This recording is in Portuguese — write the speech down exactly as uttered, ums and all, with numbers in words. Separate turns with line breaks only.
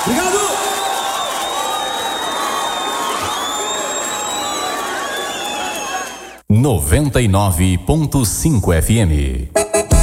Obrigado!
noventa e nove ponto cinco F M.